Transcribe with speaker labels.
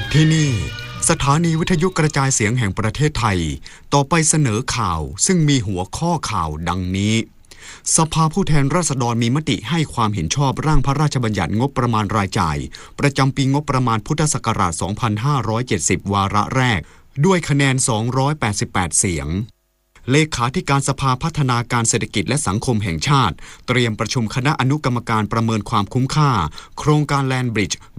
Speaker 1: ที่นี่สถานีวิทยุกระจายเสียงแห่งประเทศไทยต่อไปเสนอข่าวซึ่งมีหัวข้อข่าวดังนี้สภาผู้แทนราษฎรมีมติให้ความเห็นชอบร่างพระราชบัญญัติงบประมาณรายจ่ายประจำปีงบประมาณพุทธศักราช 2570 วาระแรกด้วยคะแนน 288 เสียงเลขาธิการสภาพัฒนาการเศรษฐกิจและสังคมแห่งชาติเตรียมประชุมคณะอนุกรรมการประเมินความคุ้มค่าโครงการแลนด์บริดจ์